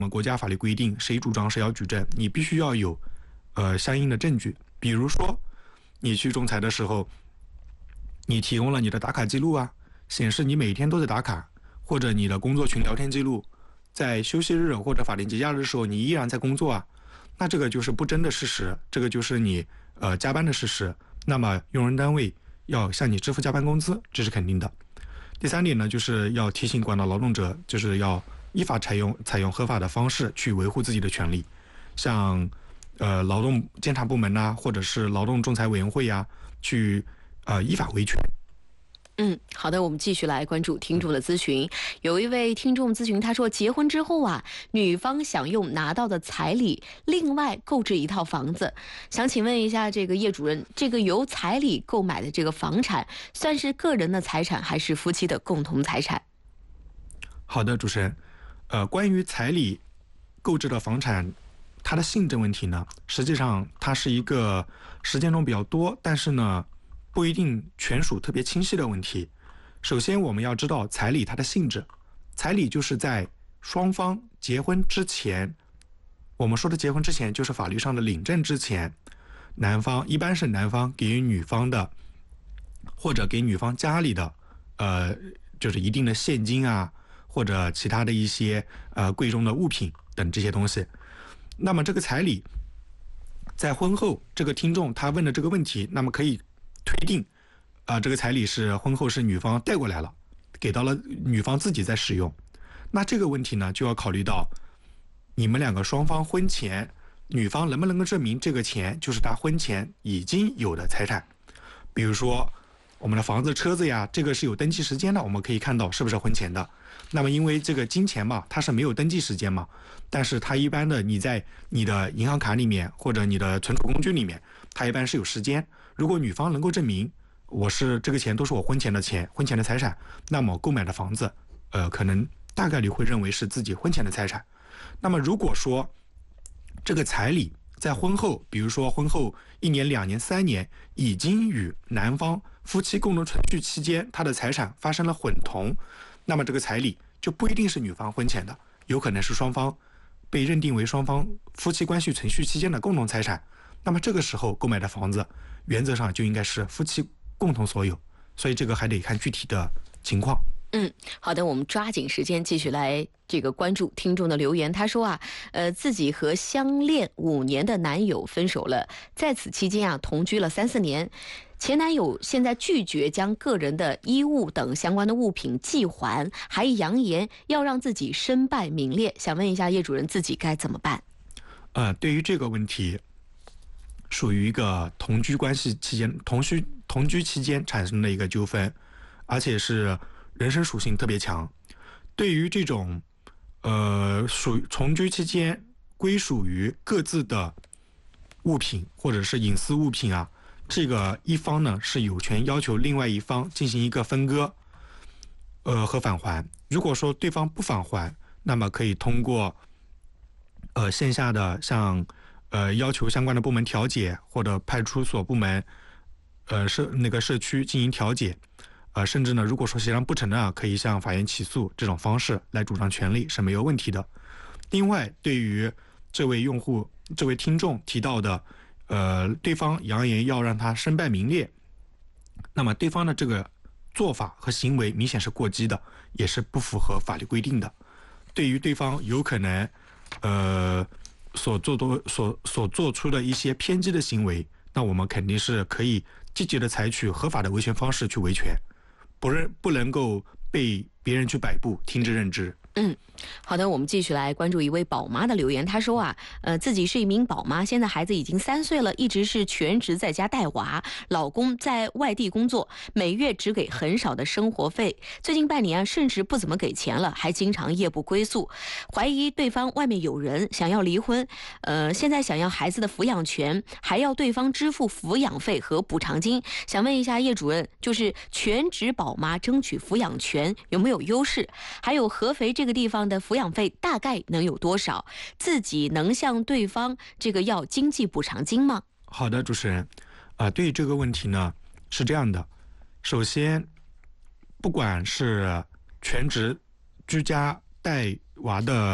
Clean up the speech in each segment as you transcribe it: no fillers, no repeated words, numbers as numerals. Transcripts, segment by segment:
我们国家法律规定，谁主张谁要举证，你必须要有相应的证据。比如说，你去仲裁的时候，你提供了你的打卡记录啊，显示你每天都在打卡，或者你的工作群聊天记录，在休息日或者法定节假日的时候，你依然在工作啊，那这个就是不争的事实，这个就是你加班的事实。那么用人单位要向你支付加班工资，这是肯定的。第三点呢，就是要提醒广大劳动者，就是要依法采用合法的方式去维护自己的权利，像劳动监察部门呐、或者是劳动仲裁委员会呀、去依法维权。 好的，我们继续来关注听众的咨询。有一位听众咨询，他说结婚之后啊，女方想用拿到的彩礼另外购置一套房子，想请问一下这个叶主任，这个由彩礼购买的这个房产算是个人的财产还是夫妻的共同财产？ 好的，主持人，关于彩礼购置的房产，它的性质问题呢，实际上它是一个实践中比较多，但是呢不一定权属特别清晰的问题。首先我们要知道彩礼它的性质，彩礼就是在双方结婚之前，我们说的结婚之前就是法律上的领证之前，一般是男方给予女方的，或者给女方家里的就是一定的现金啊，或者其他的一些贵重的物品等这些东西。那么这个彩礼在婚后，这个听众他问的这个问题，那么可以推定这个彩礼是婚后是女方带过来了，给到了女方自己在使用。那这个问题呢，就要考虑到你们两个双方婚前，女方能不能够证明这个钱就是她婚前已经有的财产。比如说我们的房子车子呀，这个是有登记时间的，我们可以看到是不是婚前的。那么因为这个金钱嘛，它是没有登记时间嘛，但是它一般的你在你的银行卡里面或者你的存储工具里面，它一般是有时间。如果女方能够证明我是这个钱都是我婚前的钱，婚前的财产，那么购买的房子可能大概率会认为是自己婚前的财产。那么如果说这个彩礼在婚后，比如说婚后1年、2年、3年，已经与男方夫妻共同存续期间，他的财产发生了混同，那么这个彩礼就不一定是女方婚前的，有可能是双方被认定为双方夫妻关系存续期间的共同财产。那么这个时候购买的房子，原则上就应该是夫妻共同所有，所以这个还得看具体的情况。 好的，我们抓紧时间继续来这个关注听众的留言。他说啊，自己和相恋5年的男友分手了，在此期间啊，同居了3、4年。前男友现在拒绝将个人的衣物等相关的物品寄还，还扬言要让自己身败名裂。想问一下叶主任，自己该怎么办？ 对于这个问题，属于一个同居关系期间、同居期间产生的一个纠纷，而且是人身属性特别强。对于这种属于同居期间归属于各自的物品或者是隐私物品啊，这个一方呢是有权要求另外一方进行一个分割和返还。如果说对方不返还，那么可以通过线下的像要求相关的部门调解，或者派出所部门社区进行调解。甚至呢，如果说协商不成的可以向法院起诉，这种方式来主张权利是没有问题的。另外，对于这位听众提到的，对方扬言要让他身败名裂，那么对方的这个做法和行为明显是过激的，也是不符合法律规定的。对于对方有可能所做出的一些偏激的行为，那我们肯定是可以积极的采取合法的维权方式去维权，不能够被别人去摆布，听之任之。 好的，我们继续来关注一位宝妈的留言。她说啊，自己是一名宝妈，现在孩子已经3岁了，一直是全职在家带娃，老公在外地工作，每月只给很少的生活费，最近半年甚至不怎么给钱了，还经常夜不归宿，怀疑对方外面有人，想要离婚。现在想要孩子的抚养权，还要对方支付抚养费和补偿金。想问一下叶主任，就是全职宝妈争取抚养权有没有优势？还有合肥这个地方的抚养费大概能有多少？自己能向对方这个要经济补偿金吗？ 好的，主持人，对于这个问题呢是这样的，首先，不管是全职居家带娃的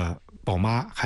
宝妈还